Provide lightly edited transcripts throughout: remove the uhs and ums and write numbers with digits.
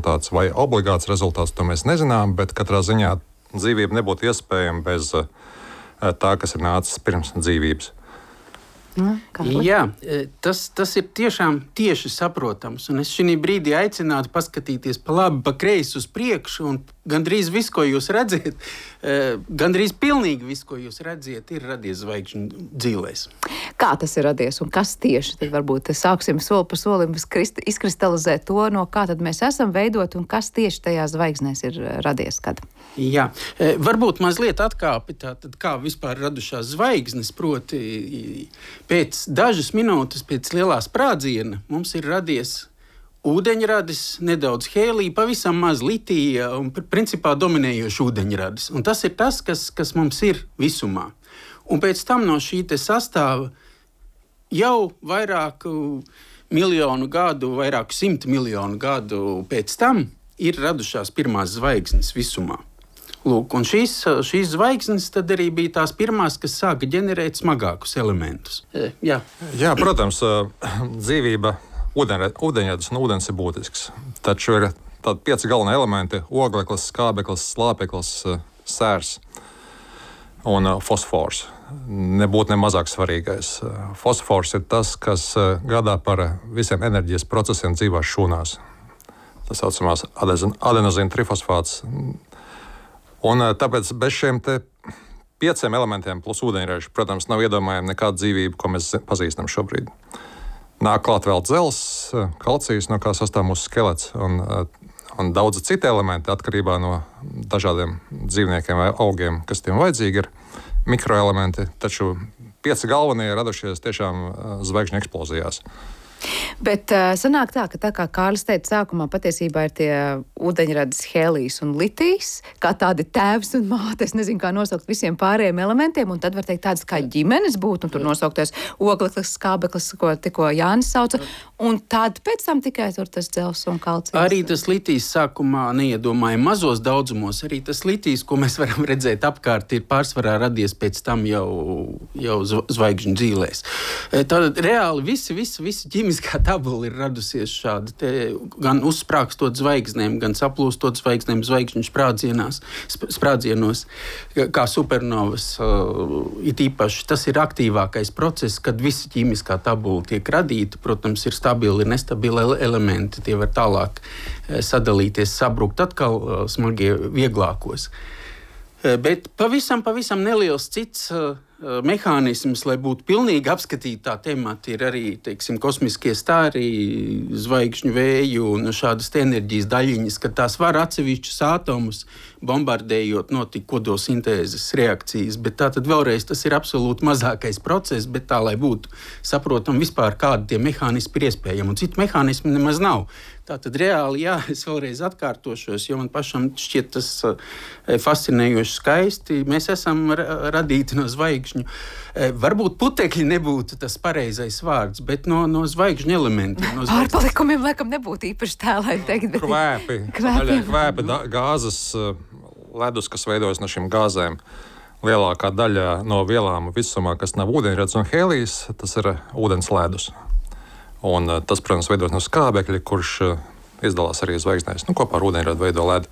rezultāts vai obligāts rezultāts, to mēs nezinām, bet katrā ziņā dzīvība nebūtu iespējama bez tā, kas ir nācis pirms dzīvības. Jā, tas ir tiešām tieši saprotams. Un es šī brīdī aicinātu paskatīties pa labi, pa kreisi uz priekšu. Un gandrīz viss, ko jūs redzat, gandrīz pilnīgi viss, ko jūs redzat, ir radies zvaigžņu dzīvēs. Kā tas ir radies un kas tieši? Tad varbūt sāksim soli pa solim izkristalizēt to, no kā tad mēs esam veidoti un kas tieši tajās zvaigznēs ir radies kad. Jā, varbūt mazliet atkāpi tātad, kā vispār radušās zvaigznes, proti pēc dažas minūtes pēc lielā sprādziena mums ir radies ūdeņradis, nedaudz hēlija, pavisam maz litija un principā dominējoši ūdeņradis. Un tas ir tas, kas mums ir visumā. Un pēc tam no šī te sastāva jau vairāku miljonu gadu, vairāku 100 miljonu gadu pēc tam ir radušās pirmās zvaigznes visumā. Lūk, un šīs zvaigznes tad arī bija tās pirmās, kas sāka ģenerēt smagākus elementus. Jā, protams, dzīvība, ūdeņradis un ūdens ir būtisks. Taču ir tādi 5 galvenie elementi - ogleklis, skābeklis, slāpeklis, sērs un fosfors. Nebūtu ne mazāk svarīgais. Fosfors ir tas, kas gādā par visiem enerģijas procesiem dzīvās šūnās. Tas saucamās adenozīna trifosfāts. Un tāpēc bez šiem 5 elementiem plus ūdeņraža, protams, nav iedomājama nekāda dzīvība, ko mēs pazīstam šobrīd. Nāk klāt vēl dzels, kalcijs, no kā sastāv mūsu skelets, un daudzi citi elementi atkarībā no dažādiem dzīvniekiem vai augiem, kas tiem vajadzīgi ir, mikroelementi, taču 5 galvenie ir radušies tiešām zvaigžņu eksplozijās. Bet sanāk tā, ka tā kā Kārlis teica sākumā, patiesībā ir tie ūdeņradis, hēlijs un litijs, kā tādi tēvs un māte, es nezinu, kā nosaukt visiem pārējiem elementiem, un tad var teikt tādas kā ģimenes būtu, un tur nosaukties ogleklis, skābeklis, ko tikko Jānis sauca, un tad pēc tam tikai tur tas dzels un kalcijs. Arī tas litijs sākumā neiedomāja mazos daudzumos, arī tas litijs, ko mēs varam redzēt apkārt, ir pārsvarā radies pēc tam jau zvaigžņu dzīvēs. Tātad reāli visi ķīmiskā tabula ir radusies šādi, gan uzsprāgstot zvaigznēm, gan saplūstot zvaigznēm zvaigžņu sprādzienos, kā supernovas. It īpaši tas ir aktīvākais process, kad visi ķīmiskā tabula tiek radīta. Protams, ir stabili, nestabili elementi, tie var tālāk sadalīties, sabrukt atkal smagie vieglākos. Bet pavisam neliels cits mehānisms, lai būtu pilnīgi apskatīta tā temata, ir arī, teiksim, kosmiskie stāri, zvaigžņu vēju un šādas enerģijas daļiņas, kad tās var atsevišķus atomus bombardējot notikt kodolsintēzes reakcijas. Bet tā tad vēlreiz tas ir absolūti mazākais process, bet tā, lai būtu saprotam vispār, kādi tie mehānismi ir iespējami. Un citu mehānismu nemaz nav. Tā tad reāli, jā, es vēlreiz atkārtošos, jo man pašam šķiet tas fascinējoši skaisti. Mēs esam radīti no zvaigžņu. Varbūt putekļi nebūtu tas pareizais vārds, bet no zvaigžņu elementiem. No Pārpalikumiem laikam nebūtu īpaši tēlēni teikt. Bet... Kvēpi, gāzes, ledus, kas veidojas no šīm gāzēm. Lielākā daļa no vielām visumā, kas nav ūdeņradis un hēlijs, tas ir ūdens ledus. Un tas, protams, veidos no skābekļa, kurš izdalās arī zvaigznēs. Kopā ar ūdeņradu veido ledu.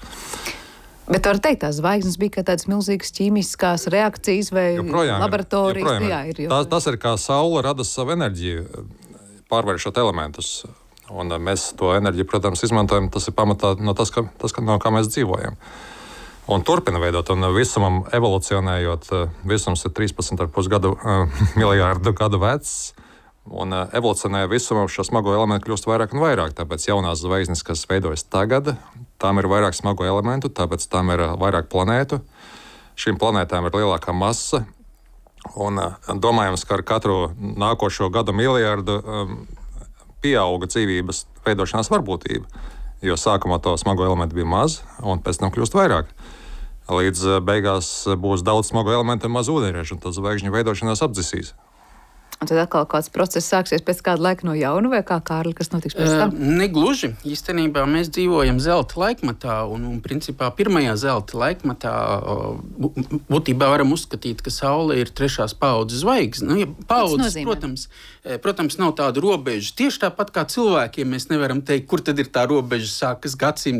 Bet var teikt, tās zvaigznes bija kā tādas milzīgas ķīmiskās reakcijas vai laboratorijas. Jā, tas ir kā saule rada savu enerģiju, pārvēršot elementus. Un mēs to enerģiju, protams, izmantojam. Tas ir pamatā no tas, no kā mēs dzīvojam. Un turpina veidot, un visumam evolucionējot, visums ir 13,5 miljārdu gadu vecs. Un evolucionē visumā šo smago elementu kļūst vairāk un vairāk. Tāpēc jaunās zvaigznes, kas veidojas tagad, tām ir vairāk smago elementu, tāpēc tām ir vairāk planētu. Šīm planētām ir lielākā masa. Un domājams, ka ar katru nākošo gadu miljardu pieauga dzīvības veidošanās varbūtība. Jo sākumā to smago elementu bija maz, un pēc tam kļūst vairāk. Līdz beigās būs daudz smago elementu un maz ūdeņraža, un tas zvaigžņu veidošanās apdzisīs. Un tad atkal kāds process sāksies pēc kāda laika no jauna, vai kā, Kārli, kas notiks pēc tam? Negluži. Īstenībā mēs dzīvojam zelta laikmatā, un principā pirmajā zelta laikmatā būtībā varam uzskatīt, ka Saule ir 3. paaudzes zvaigzne. Paaudzes, protams, nav tāda robeža. Tieši tāpat kā cilvēkiem mēs nevaram teikt, kur tad ir tā robeža, sākas gadsimta